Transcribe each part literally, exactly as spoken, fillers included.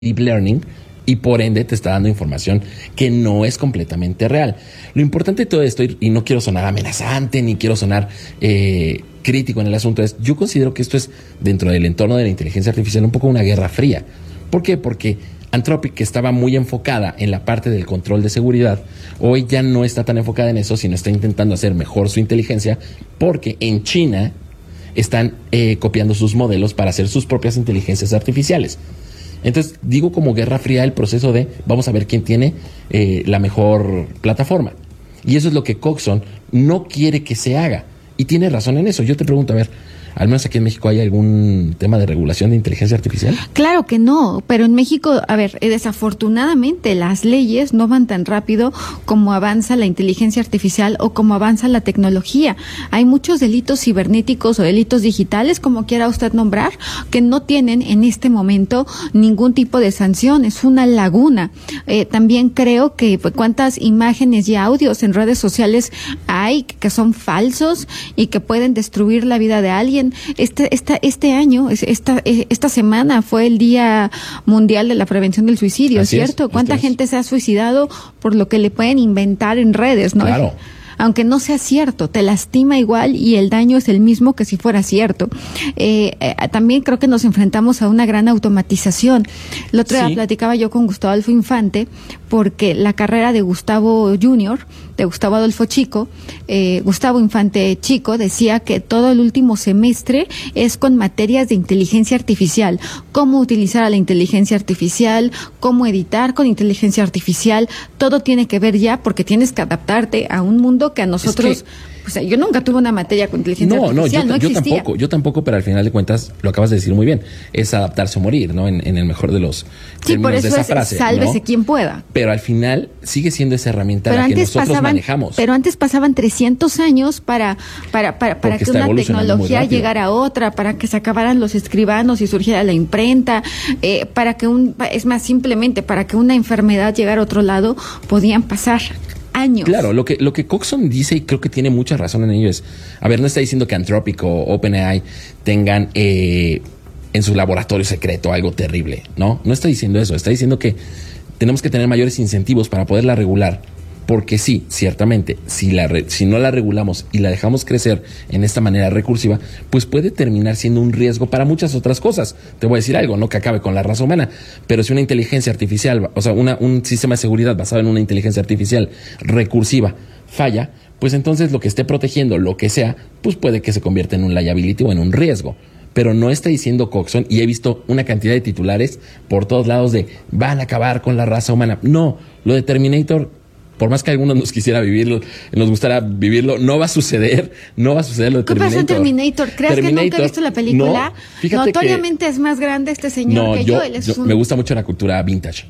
deep learning y por ende te está dando información que no es completamente real. Lo importante de todo esto, y no quiero sonar amenazante ni quiero sonar eh, crítico en el asunto, es yo considero que esto es dentro del entorno de la inteligencia artificial un poco una guerra fría. ¿Por qué? Porque Anthropic, que estaba muy enfocada en la parte del control de seguridad, hoy ya no está tan enfocada en eso, sino está intentando hacer mejor su inteligencia, porque en China están eh, copiando sus modelos para hacer sus propias inteligencias artificiales. Entonces, digo como guerra fría el proceso de vamos a ver quién tiene eh, la mejor plataforma. Y eso es lo que Coxon no quiere que se haga. Y tiene razón en eso. Yo te pregunto, a ver, al menos aquí en México, ¿hay algún tema de regulación de inteligencia artificial? Claro que no, pero en México, a ver, desafortunadamente las leyes no van tan rápido como avanza la inteligencia artificial o como avanza la tecnología. Hay muchos delitos cibernéticos o delitos digitales, como quiera usted nombrar, que no tienen en este momento ningún tipo de sanción. Es una laguna. Eh, también creo que pues, cuántas imágenes y audios en redes sociales hay que son falsos y que pueden destruir la vida de alguien. Este, esta, este año, esta, esta semana fue el Día Mundial de la Prevención del Suicidio, Así ¿cierto? Es, ¿Cuánta es. gente se ha suicidado por lo que le pueden inventar en redes, no? Claro. Aunque no sea cierto, te lastima igual y el daño es el mismo que si fuera cierto. Eh, eh, también creo que nos enfrentamos a una gran automatización. El otro día Sí. platicaba yo con Gustavo Adolfo Infante, porque la carrera de Gustavo Junior, de Gustavo Adolfo Chico, eh, Gustavo Infante Chico, decía que todo el último semestre es con materias de inteligencia artificial. Cómo utilizar a la inteligencia artificial, cómo editar con inteligencia artificial. Todo tiene que ver ya porque tienes que adaptarte a un mundo que a nosotros, Es que, o sea, yo nunca tuve una materia con inteligencia no, no, artificial, yo, no, yo existía. tampoco, yo tampoco, pero al final de cuentas, lo acabas de decir muy bien, es adaptarse o morir, ¿no? En, en el mejor de los Sí, por términos eso de esa es frase, sálvese ¿no? quien pueda. Pero al final sigue siendo esa herramienta Pero la que antes nosotros pasaban, manejamos. pero antes pasaban trescientos años para para para, para Porque que está una evolucionando muy tecnología rápido. llegara a otra, para que se acabaran los escribanos y surgiera la imprenta, eh, para que un es más simplemente para que una enfermedad llegara a otro lado podían pasar años. Claro, lo que, lo que Coxon dice, y creo que tiene mucha razón en ello, es, a ver, no está diciendo que Anthropic o OpenAI tengan eh, en su laboratorio secreto algo terrible, ¿no? No está diciendo eso, está diciendo que tenemos que tener mayores incentivos para poderla regular, porque sí, ciertamente, si, la re, si no la regulamos y la dejamos crecer en esta manera recursiva, pues puede terminar siendo un riesgo para muchas otras cosas. Te voy a decir algo, no que acabe con la raza humana, pero si una inteligencia artificial, o sea, una, un sistema de seguridad basado en una inteligencia artificial recursiva falla, pues entonces lo que esté protegiendo, lo que sea, pues puede que se convierta en un liability o en un riesgo. Pero no está diciendo Coxon, y he visto una cantidad de titulares por todos lados de van a acabar con la raza humana. No, lo de Terminator, por más que algunos nos quisiera vivirlo, nos gustara vivirlo, no va a suceder, no va a suceder lo de ¿Qué Terminator. pasó en Terminator? ¿Crees Terminator, que nunca he visto la película? No, fíjate Notoriamente que, es más grande este señor no, que yo, yo. Él es yo un... me gusta mucho la cultura vintage.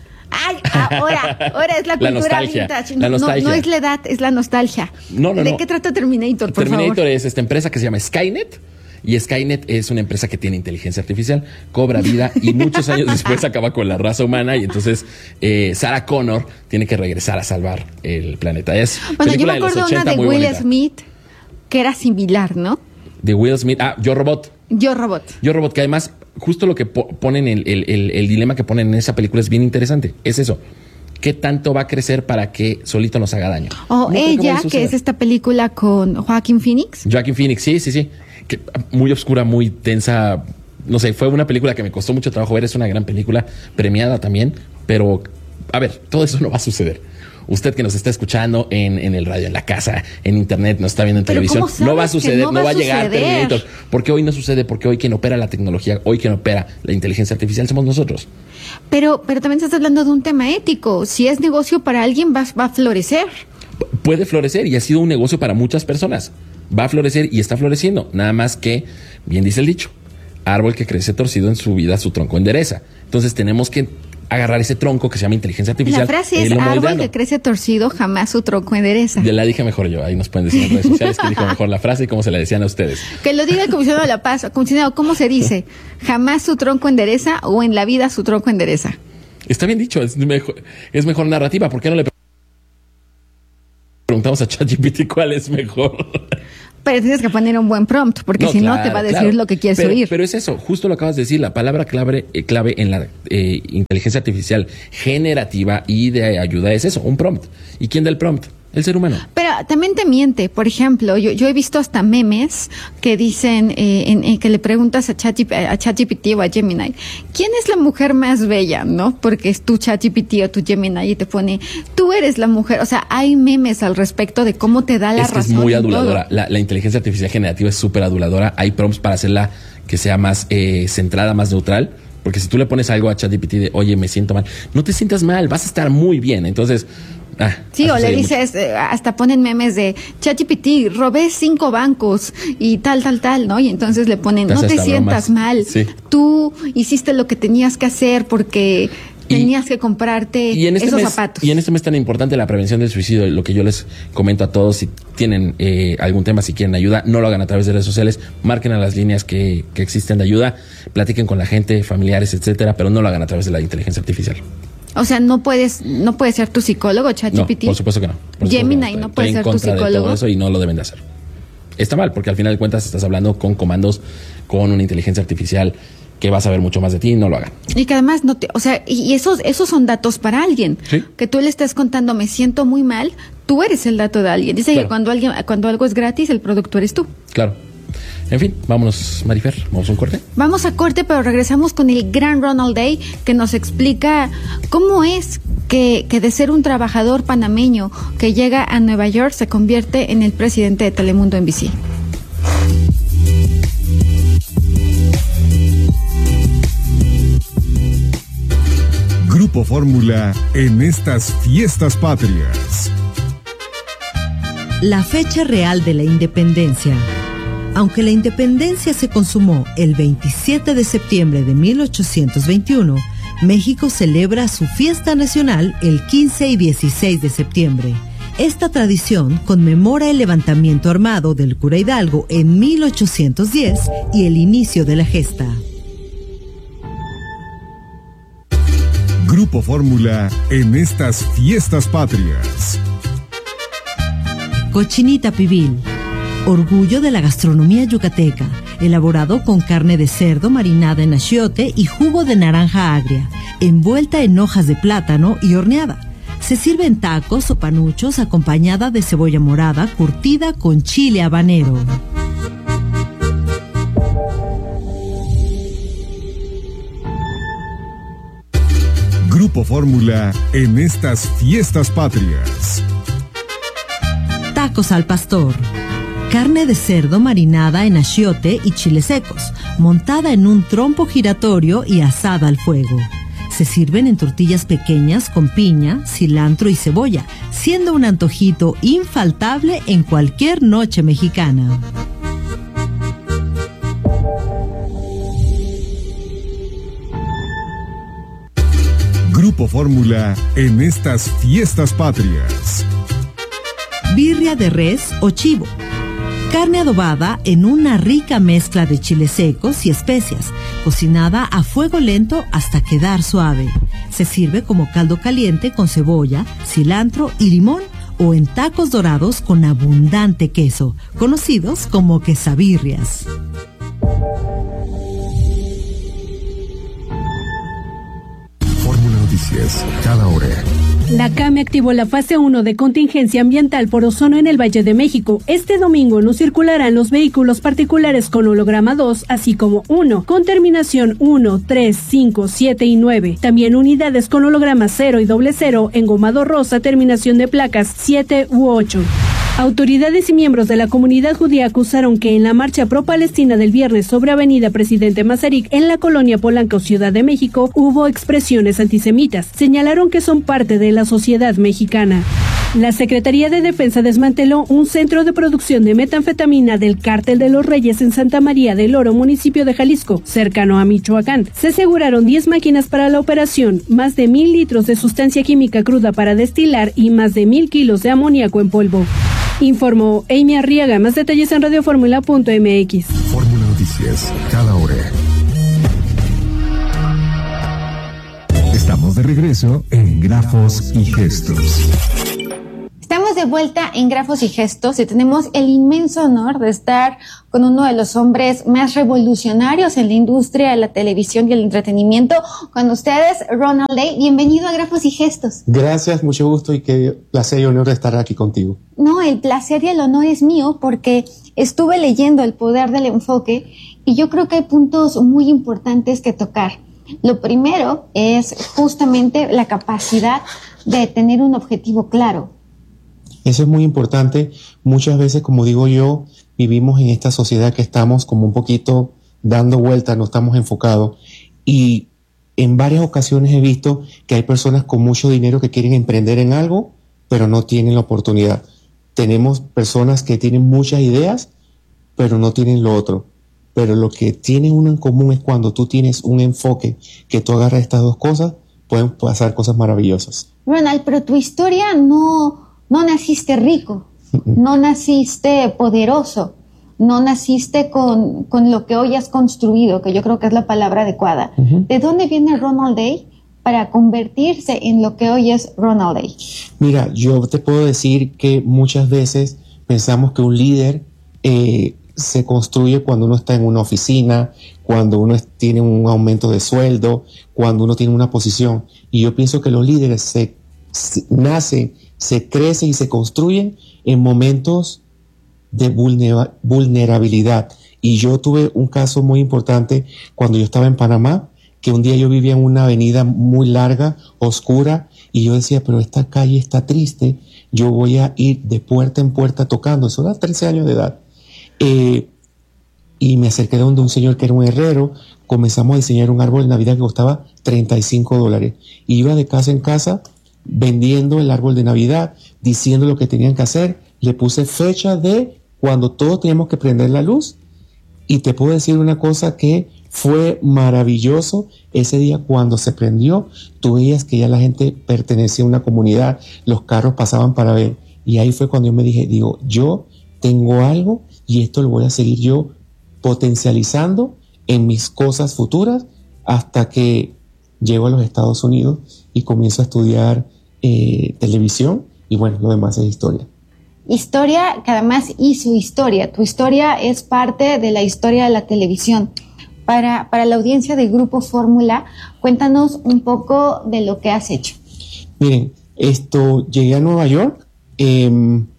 Ay, ahora, ahora es la La cultura nostalgia, vintage. la No, nostalgia. no es la edad, es la nostalgia. No, no, ¿De no. qué trata Terminator, por Terminator favor? es esta empresa que se llama Skynet. Y Skynet es una empresa que tiene inteligencia artificial, cobra vida y muchos años después acaba con la raza humana. Y entonces eh, Sarah Connor tiene que regresar a salvar el planeta. Es Bueno, yo película me de los acuerdo una ochenta, de muy Will bonita. Smith que era similar, ¿no? De Will Smith. Ah, Yo Robot. Yo Robot. Yo Robot, que además justo lo que po ponen, el, el, el, el dilema que ponen en esa película es bien interesante. Es eso. ¿Qué tanto va a crecer para que solito nos haga daño? O No creo que Ella, vaya a que suceder. es esta película con Joaquin Phoenix. Joaquin Phoenix, sí, sí, sí. Que, muy oscura, muy tensa. No sé, fue una película que me costó mucho trabajo ver. Es una gran película, premiada también. Pero, a ver, todo eso no va a suceder. Usted que nos está escuchando en, en el radio, en la casa, en internet, nos está viendo en Pero televisión, ¿cómo sabes no va a que suceder, no no va va a a llegar suceder? Terminator. Porque hoy no sucede, porque hoy quien opera la tecnología, hoy quien opera la inteligencia artificial somos nosotros. Pero, pero también estás hablando de un tema ético. Si es negocio para alguien, va, va a florecer. Puede florecer y ha sido un negocio para muchas personas. Va a florecer y está floreciendo. Nada más que, bien dice el dicho, árbol que crece torcido en su vida, su tronco endereza. Entonces tenemos que agarrar ese tronco que se llama inteligencia artificial. La frase e es irlo árbol moldeando. que crece torcido, jamás su tronco endereza. Ya la dije mejor yo. Ahí nos pueden decir en redes sociales que dijo mejor la frase y cómo se la decían a ustedes. Que lo diga el comisionado de la paz. Comisionado, ¿cómo se dice? ¿Jamás su tronco endereza o en la vida su tronco endereza? Está bien dicho, es mejor, es mejor narrativa. ¿Por qué no le preguntamos a ChatGPT cuál es mejor? Pero tienes que poner un buen prompt, porque no, si claro, no te va a decir claro. lo que quieres pero, oír. Pero es eso, justo lo acabas de decir, la palabra clave, eh, clave en la eh, inteligencia artificial generativa y de ayuda es eso, un prompt. ¿Y quién da el prompt? El ser humano. Pero también te miente. Por ejemplo, yo, yo he visto hasta memes que dicen, eh, en, en que le preguntas a ChatGPT o a Gemini, ¿quién es la mujer más bella? ¿No? Porque es tu ChatGPT o tu Gemini y te pone, tú eres la mujer. O sea, hay memes al respecto de cómo te da la es que razón. Es muy aduladora. La, la inteligencia artificial generativa es súper aduladora. Hay prompts para hacerla que sea más eh, centrada, más neutral. Porque si tú le pones algo a ChatGPT de, oye, me siento mal, no te sientas mal, vas a estar muy bien. Entonces, ah, sí, o le dices, eh, hasta ponen memes de ChatGPT, robé cinco bancos y tal, tal, tal, ¿no? Y entonces le ponen, no te sientas bromas. mal, sí. Tú hiciste lo que tenías que hacer porque tenías y, que comprarte y en este esos mes, zapatos. Y en este mes tan importante la prevención del suicidio, lo que yo les comento a todos, si tienen eh, algún tema, si quieren ayuda, no lo hagan a través de redes sociales, marquen a las líneas que, que existen de ayuda, platiquen con la gente, familiares, etcétera, pero no lo hagan a través de la inteligencia artificial. O sea, no puedes, no puede ser tu psicólogo, ChatGPT. No, por supuesto que no. Gemini no, no puede ser tu psicólogo. De todo eso y no lo deben de hacer. Está mal, porque al final de cuentas estás hablando con comandos, con una inteligencia artificial que va a saber mucho más de ti, no lo hagan. Y que además no te, o sea, y esos, esos son datos para alguien. ¿Sí? Que tú le estés contando, me siento muy mal, tú eres el dato de alguien. Dice claro. que cuando alguien, cuando algo es gratis, el producto eres tú. Claro. En fin, vámonos, Marifer, vamos a un corte. Vamos a corte, pero regresamos con el gran Ronald Day, que nos explica cómo es que, que de ser un trabajador panameño que llega a Nueva York se convierte en el presidente de Telemundo N B C. Grupo Fórmula en estas fiestas patrias. La fecha real de la independencia. Aunque la independencia se consumó el veintisiete de septiembre de mil ochocientos veintiuno, México celebra su fiesta nacional el quince y dieciséis de septiembre. Esta tradición conmemora el levantamiento armado del cura Hidalgo en mil ochocientos diez y el inicio de la gesta. Grupo Fórmula en estas fiestas patrias. Cochinita pibil. Orgullo de la gastronomía yucateca, elaborado con carne de cerdo marinada en achiote y jugo de naranja agria, envuelta en hojas de plátano y horneada. Se sirve en tacos o panuchos acompañada de cebolla morada curtida con chile habanero. Grupo Fórmula en estas fiestas patrias. Tacos al pastor. Carne de cerdo marinada en achiote y chiles secos, montada en un trompo giratorio y asada al fuego. Se sirven en tortillas pequeñas con piña, cilantro y cebolla, siendo un antojito infaltable en cualquier noche mexicana. Grupo Fórmula en estas fiestas patrias. Birria de res o chivo. Carne adobada en una rica mezcla de chiles secos y especias, cocinada a fuego lento hasta quedar suave. Se sirve como caldo caliente con cebolla, cilantro y limón o en tacos dorados con abundante queso, conocidos como quesabirrias. Fórmula Noticias, cada hora. La C A M activó la fase uno de contingencia ambiental por ozono en el Valle de México. Este domingo no circularán los vehículos particulares con holograma dos, así como uno, con terminación uno, tres, cinco, siete y nueve. También unidades con holograma cero y doble cero, engomado rosa, terminación de placas siete u ocho. Autoridades y miembros de la comunidad judía acusaron que en la marcha pro-palestina del viernes sobre Avenida Presidente Mazarik en la colonia Polanco, Ciudad de México, hubo expresiones antisemitas. Señalaron que son parte de la sociedad mexicana. La Secretaría de Defensa desmanteló un centro de producción de metanfetamina del Cártel de los Reyes en Santa María del Oro, municipio de Jalisco, cercano a Michoacán. Se aseguraron diez máquinas para la operación, más de mil litros de sustancia química cruda para destilar y más de mil kilos de amoníaco en polvo. Informó Amy Arriaga. Más detalles en radioformula punto m x. Fórmula Noticias, cada hora. Estamos de regreso en Grafos y Gestos. Estamos de vuelta en Grafos y Gestos y tenemos el inmenso honor de estar con uno de los hombres más revolucionarios en la industria de la televisión y el entretenimiento. Con ustedes, Ronald Day. Bienvenido a Grafos y Gestos. Gracias, mucho gusto y qué placer y honor de estar aquí contigo. No, el placer y el honor es mío porque estuve leyendo El poder del enfoque y yo creo que hay puntos muy importantes que tocar. Lo primero es justamente la capacidad de tener un objetivo claro. Eso es muy importante. Muchas veces, como digo yo, vivimos en esta sociedad que estamos como un poquito dando vueltas, no estamos enfocados. Y en varias ocasiones he visto que hay personas con mucho dinero que quieren emprender en algo, pero no tienen la oportunidad. Tenemos personas que tienen muchas ideas, pero no tienen lo otro. Pero lo que tienen uno en común es cuando tú tienes un enfoque, que tú agarras estas dos cosas, pueden pasar cosas maravillosas. Ronald, pero tu historia no... No naciste rico, no naciste poderoso, no naciste con, con lo que hoy has construido, que yo creo que es la palabra adecuada. Uh-huh. ¿De dónde viene Ronald Day para convertirse en lo que hoy es Ronald Day? Mira, yo te puedo decir que muchas veces pensamos que un líder eh, se construye cuando uno está en una oficina, cuando uno tiene un aumento de sueldo, cuando uno tiene una posición. Y yo pienso que los líderes se, se nacen, se crecen y se construyen en momentos de vulnera- vulnerabilidad. Y yo tuve un caso muy importante cuando yo estaba en Panamá, que un día yo vivía en una avenida muy larga, oscura, y yo decía, pero esta calle está triste, yo voy a ir de puerta en puerta tocando. Eso era trece años de edad. Eh, y me acerqué donde un señor que era un herrero, comenzamos a diseñar un árbol de Navidad que costaba treinta y cinco dólares. Y iba de casa en casa vendiendo el árbol de Navidad, diciendo lo que tenían que hacer. Le puse fecha de cuando todos teníamos que prender la luz. Y te puedo decir una cosa que fue maravilloso. Ese día cuando se prendió, tú veías que ya la gente pertenecía a una comunidad, los carros pasaban para ver. Y ahí fue cuando yo me dije, digo, yo tengo algo y esto lo voy a seguir yo potencializando en mis cosas futuras hasta que llego a los Estados Unidos y comienzo a estudiar Eh, televisión y bueno, lo demás es historia. Historia que además hizo historia. Tu historia es parte de la historia de la televisión. Para, para la audiencia del Grupo Fórmula, cuéntanos un poco de lo que has hecho. Miren, esto, llegué a Nueva York, eh,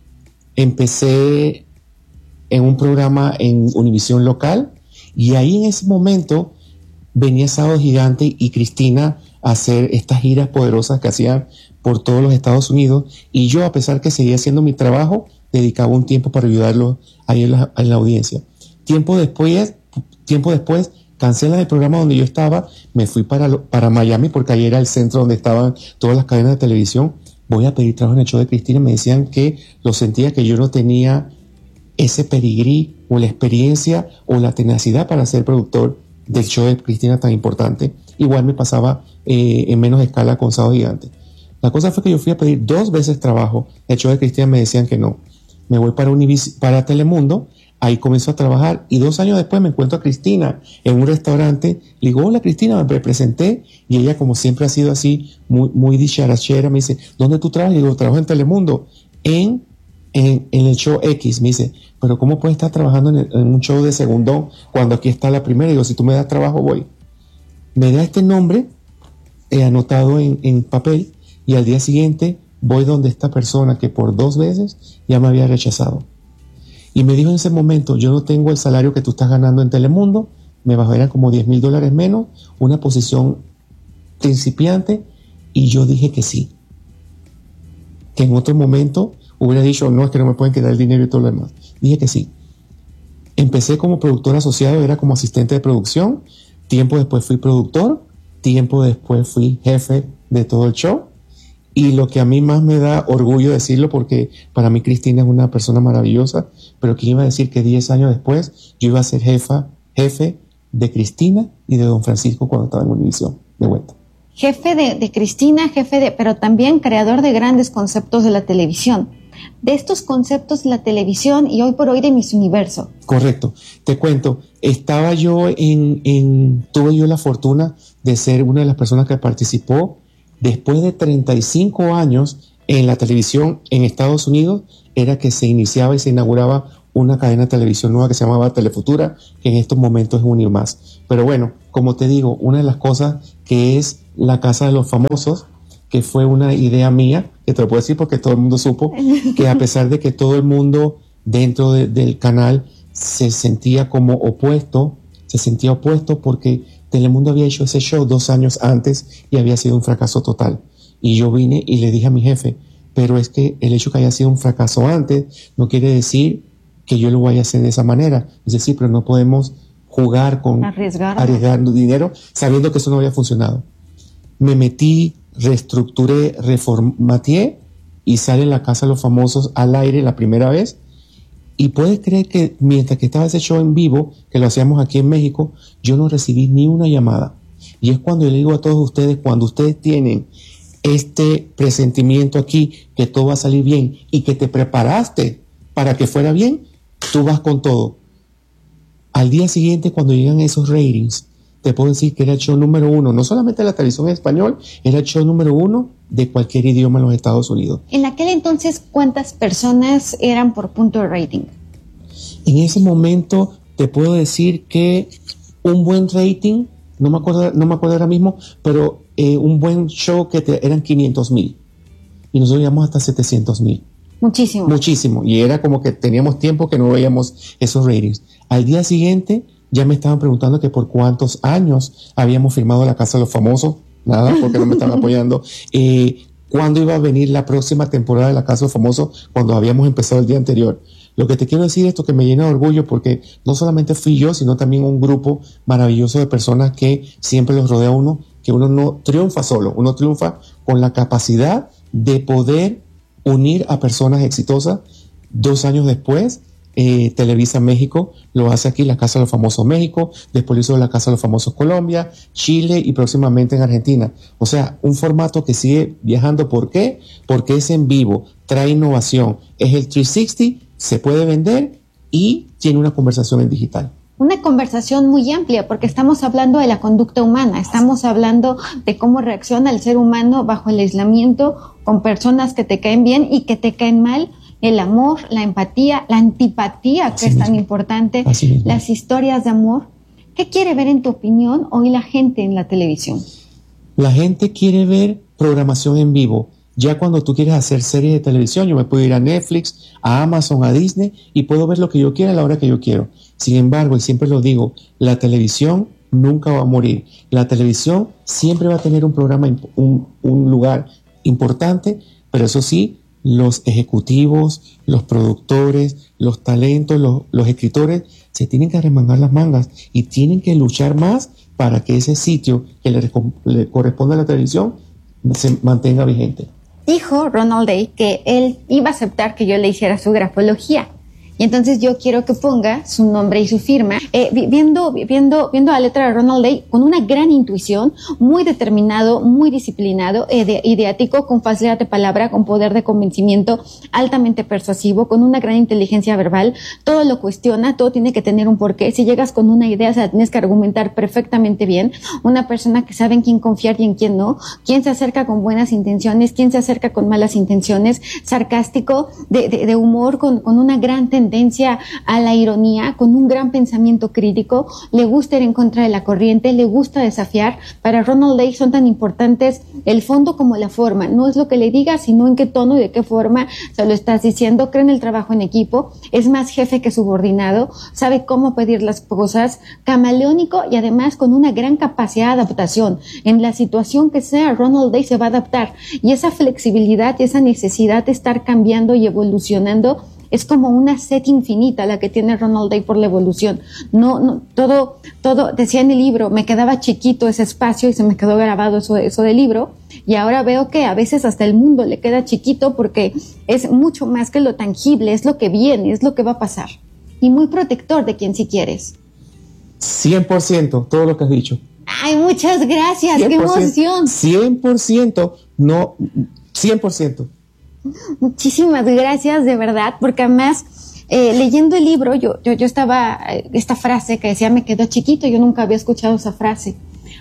empecé en un programa en Univisión local y ahí en ese momento venía Sábado Gigante y Cristina a hacer estas giras poderosas que hacían por todos los Estados Unidos, y yo, a pesar que seguía haciendo mi trabajo, dedicaba un tiempo para ayudarlos ahí en la, en la audiencia. Tiempo después, tiempo después, cancelan el programa donde yo estaba, me fui para, para Miami, porque ahí era el centro donde estaban todas las cadenas de televisión. Voy a pedir trabajo en el show de Cristina, y me decían que lo sentía que yo no tenía ese pedigrí, o la experiencia, o la tenacidad para ser productor del show de Cristina tan importante. Igual me pasaba eh, en menos escala con Sábado Gigante. La cosa fue que yo fui a pedir dos veces trabajo. El show de Cristina me decían que no. Me voy para, Univis- para Telemundo, ahí comenzó a trabajar y dos años después me encuentro a Cristina en un restaurante. Le digo, hola Cristina, me presenté y ella, como siempre ha sido así, muy, muy dicharachera, me dice, ¿dónde tú trabajas? Y digo, trabajo en Telemundo, en, en, en el show X. Me dice, pero ¿cómo puedes estar trabajando en, el, en un show de segundón cuando aquí está la primera? Y digo, si tú me das trabajo, voy. Me da este nombre eh, anotado en, en papel. Y al día siguiente voy donde esta persona que por dos veces ya me había rechazado. Y me dijo en ese momento, yo no tengo el salario que tú estás ganando en Telemundo, me bajarían como diez mil dólares menos, una posición principiante, y yo dije que sí. Que en otro momento hubiera dicho, no, es que no me pueden quedar el dinero y todo lo demás. Dije que sí. Empecé como productor asociado, era como asistente de producción, tiempo después fui productor, tiempo después fui jefe de todo el show. Y lo que a mí más me da orgullo decirlo, porque para mí Cristina es una persona maravillosa, pero que iba a decir que diez años después yo iba a ser jefa, jefe de Cristina y de Don Francisco cuando estaba en Univisión, de vuelta. Jefe de, de Cristina, jefe de, pero también creador de grandes conceptos de la televisión. De estos conceptos de la televisión y hoy por hoy de Miss Universo. Correcto. Te cuento, estaba yo en, en, tuve yo la fortuna de ser una de las personas que participó después de treinta y cinco años en la televisión en Estados Unidos era que se iniciaba y se inauguraba una cadena de televisión nueva que se llamaba Telefutura, que en estos momentos es Unimás. Pero bueno, como te digo, una de las cosas que es la Casa de los Famosos, que fue una idea mía, que te lo puedo decir porque todo el mundo supo, que a pesar de que todo el mundo dentro de, del canal se sentía como opuesto, se sentía opuesto porque Telemundo había hecho ese show dos años antes y había sido un fracaso total. Y yo vine y le dije a mi jefe, pero es que el hecho que haya sido un fracaso antes no quiere decir que yo lo vaya a hacer de esa manera. Es decir, pero no podemos jugar con arriesgar, arriesgar dinero sabiendo que eso no había funcionado. Me metí, reestructuré, reformateé y sale La Casa de los Famosos al aire la primera vez. Y puedes creer que mientras que estaba ese show en vivo, que lo hacíamos aquí en México, yo no recibí ni una llamada. Y es cuando yo le digo a todos ustedes, cuando ustedes tienen este presentimiento aquí, que todo va a salir bien y que te preparaste para que fuera bien, tú vas con todo. Al día siguiente, cuando llegan esos ratings, te puedo decir que era el show número uno, no solamente de la televisión en español, era el show número uno de cualquier idioma en los Estados Unidos. En aquel entonces, ¿cuántas personas eran por punto de rating? En ese momento te puedo decir que un buen rating, no me acuerdo, no me acuerdo ahora mismo, pero eh, un buen show que te, eran quinientos mil y nosotros llegamos hasta setecientos mil. Muchísimo. Muchísimo. Y era como que teníamos tiempo que no veíamos esos ratings. Al día siguiente ya me estaban preguntando que por cuántos años habíamos firmado La Casa de los Famosos. Nada, porque no me estaban apoyando. Eh, ¿Cuándo iba a venir la próxima temporada de La Casa de los Famosos? Cuando habíamos empezado el día anterior. Lo que te quiero decir es esto, que me llena de orgullo porque no solamente fui yo, sino también un grupo maravilloso de personas que siempre los rodea a uno, que uno no triunfa solo, uno triunfa con la capacidad de poder unir a personas exitosas. Dos años después, eh, Televisa México lo hace aquí, La Casa de los Famosos México, después lo hizo La Casa de los Famosos Colombia, Chile y próximamente en Argentina. O sea, un formato que sigue viajando. ¿Por qué? Porque es en vivo, trae innovación, es el trescientos sesenta, se puede vender y tiene una conversación en digital. Una conversación muy amplia, porque estamos hablando de la conducta humana, estamos hablando de cómo reacciona el ser humano bajo el aislamiento, con personas que te caen bien y que te caen mal, el amor, la empatía, la antipatía, que Así es mismo. tan importante, Así mismo. las historias de amor. ¿Qué quiere ver en tu opinión hoy la gente en la televisión? La gente quiere ver programación en vivo. Ya cuando tú quieres hacer series de televisión, yo me puedo ir a Netflix, a Amazon, a Disney y puedo ver lo que yo quiera a la hora que yo quiero. Sin embargo, y siempre lo digo, la televisión nunca va a morir. La televisión siempre va a tener un programa, un, un lugar importante, pero eso sí, los ejecutivos, los productores, los talentos, los, los escritores se tienen que arremangar las mangas y tienen que luchar más para que ese sitio que le, le corresponde a la televisión se mantenga vigente. Dijo Ronald Day que él iba a aceptar que yo le hiciera su grafología. Y entonces yo quiero que ponga su nombre y su firma, eh, viendo, viendo, viendo la letra de Ronald Day con una gran intuición, muy determinado, muy disciplinado, eh, ideático, con facilidad de palabra, con poder de convencimiento, altamente persuasivo, con una gran inteligencia verbal, todo lo cuestiona, todo tiene que tener un porqué. Si llegas con una idea, o sea, tienes que argumentar perfectamente bien. Una persona que sabe en quién confiar y en quién no, quién se acerca con buenas intenciones, quién se acerca con malas intenciones, sarcástico, de, de, de humor, con, con una gran tendencia tendencia a la ironía, con un gran pensamiento crítico, le gusta ir en contra de la corriente, le gusta desafiar. Para Ronald Day son tan importantes el fondo como la forma. No es lo que le digas, sino en qué tono y de qué forma se lo estás diciendo. Cree en el trabajo en equipo, es más jefe que subordinado, sabe cómo pedir las cosas, camaleónico y además con una gran capacidad de adaptación. En la situación que sea, Ronald Day se va a adaptar. Y esa flexibilidad y esa necesidad de estar cambiando y evolucionando es como una sed infinita la que tiene Ronald Day por la evolución. No, no, todo, todo, decía en el libro, me quedaba chiquito ese espacio y se me quedó grabado eso, eso del libro. Y ahora veo que a veces hasta el mundo le queda chiquito porque es mucho más que lo tangible, es lo que viene, es lo que va a pasar. Y muy protector de quien sí quieres. cien por ciento, todo lo que has dicho. Ay, muchas gracias, qué emoción. cien por ciento, no, cien por ciento. Muchísimas gracias, de verdad, porque además, eh, leyendo el libro, yo, yo, yo estaba, eh, esta frase que decía, me quedó chiquito, yo nunca había escuchado esa frase.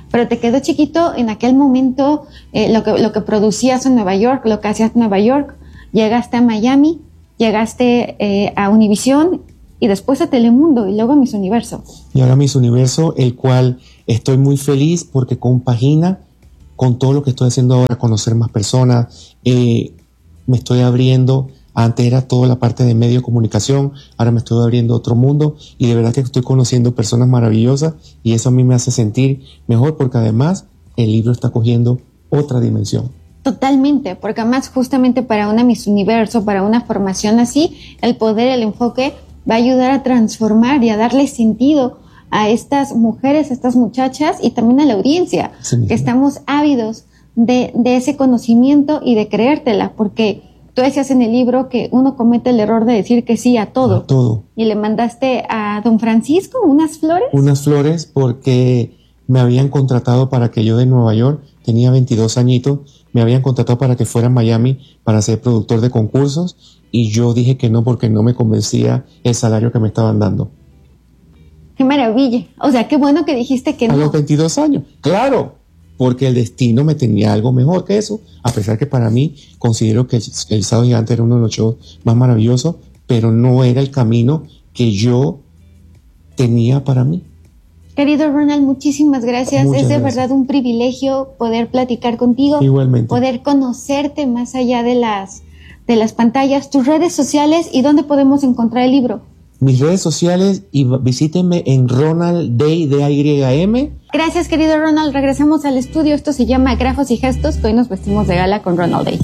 pero te quedó chiquito en aquel momento eh, lo que, lo que producías en Nueva York, lo que hacías en Nueva York, llegaste a Miami, llegaste eh, a Univisión y después a Telemundo y luego a Miss Universo. Y ahora Miss Universo, el cual estoy muy feliz porque compagina con todo lo que estoy haciendo ahora, conocer más personas, eh, me estoy abriendo. Antes era toda la parte de medio de comunicación, ahora me estoy abriendo a otro mundo y de verdad que estoy conociendo personas maravillosas y eso a mí me hace sentir mejor porque además el libro está cogiendo otra dimensión. Totalmente, porque además justamente para una Miss Universo, para una formación así, el poder, el enfoque va a ayudar a transformar y a darle sentido a estas mujeres, a estas muchachas y también a la audiencia, sí, que estamos ávidos de, de ese conocimiento y de creértela, porque tú decías en el libro que uno comete el error de decir que sí a todo. A todo. Y le mandaste a don Francisco unas flores. Unas flores porque me habían contratado para que yo de Nueva York, tenía veintidós añitos, me habían contratado para que fuera a Miami para ser productor de concursos y yo dije que no porque no me convencía el salario que me estaban dando. ¡Qué maravilla! O sea, qué bueno que dijiste que no. A los veintidós años, claro. Porque el destino me tenía algo mejor que eso, a pesar que para mí considero que el, el Sábado Gigante era uno de los shows más maravillosos, pero no era el camino que yo tenía para mí. Querido Ronald, muchísimas gracias. Muchas es de gracias. verdad un privilegio poder platicar contigo. Igualmente. Poder conocerte más allá de las, de las pantallas, tus redes sociales y dónde podemos encontrar el libro. Mis redes sociales y visítenme en Ronald Day, D A Y M. Gracias, querido Ronald. Regresamos al estudio. Esto se llama Grafos y Gestos, que hoy nos vestimos de gala con Ronald Day.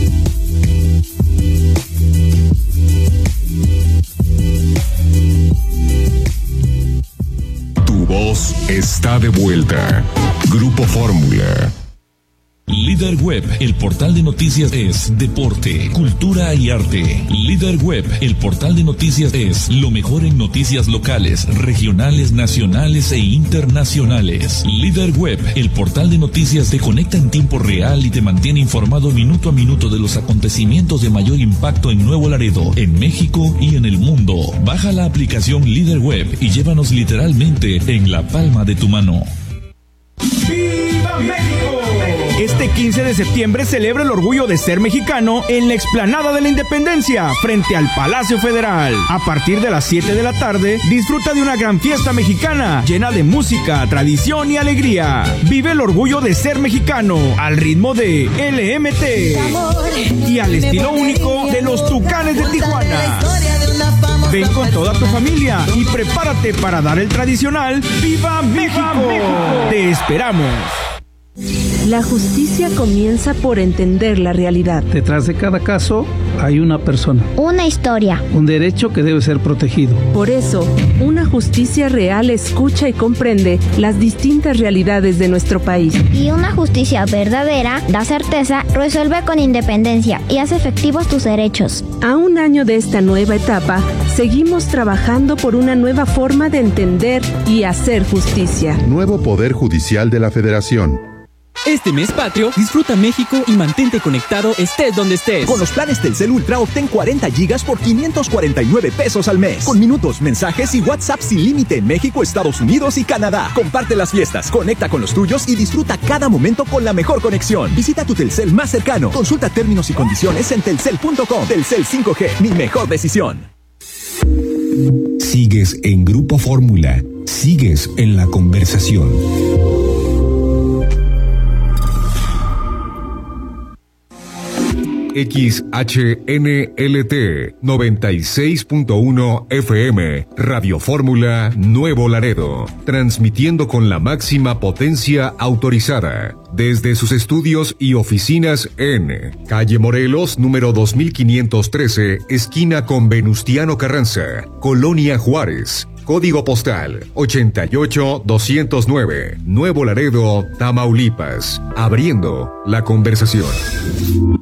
Tu voz está de vuelta. Grupo Fórmula. Líder Web, el portal de noticias es deporte, cultura y arte. Líder Web, el portal de noticias es lo mejor en noticias locales, regionales, nacionales e internacionales. Líder Web, el portal de noticias te conecta en tiempo real y te mantiene informado minuto a minuto de los acontecimientos de mayor impacto en Nuevo Laredo, en México y en el mundo. Baja la aplicación Líder Web y llévanos literalmente en la palma de tu mano. ¡Viva México! Este quince de septiembre celebra el orgullo de ser mexicano en la explanada de la Independencia, frente al Palacio Federal. A partir de las siete de la tarde, disfruta de una gran fiesta mexicana, llena de música, tradición y alegría. Vive el orgullo de ser mexicano, al ritmo de L M T y al estilo único de los Tucanes de Tijuana. Ven con toda tu familia y prepárate para dar el tradicional ¡Viva México! ¡Te esperamos! La justicia comienza por entender la realidad. Detrás de cada caso hay una persona. Una historia. Un derecho que debe ser protegido. Por eso, una justicia real escucha y comprende las distintas realidades de nuestro país. Y una justicia verdadera da certeza, resuelve con independencia y hace efectivos tus derechos. A un año de esta nueva etapa, seguimos trabajando por una nueva forma de entender y hacer justicia. Nuevo Poder Judicial de la Federación. Este mes patrio, disfruta México y mantente conectado estés donde estés. Con los planes Telcel Ultra obtén cuarenta gigas por quinientos cuarenta y nueve pesos al mes. Con minutos, mensajes y WhatsApp sin límite en México, Estados Unidos y Canadá. Comparte las fiestas, conecta con los tuyos y disfruta cada momento con la mejor conexión. Visita tu Telcel más cercano. Consulta términos y condiciones en telcel punto com. Telcel cinco G, mi mejor decisión. Sigues en Grupo Fórmula. Sigues en la conversación. X H N L T noventa y seis punto uno F M, Radio Fórmula Nuevo Laredo, transmitiendo con la máxima potencia autorizada desde sus estudios y oficinas en Calle Morelos, número dos mil quinientos trece, esquina con Venustiano Carranza, Colonia Juárez. Código postal ochenta y ocho doscientos nueve, Nuevo Laredo, Tamaulipas. Abriendo la conversación.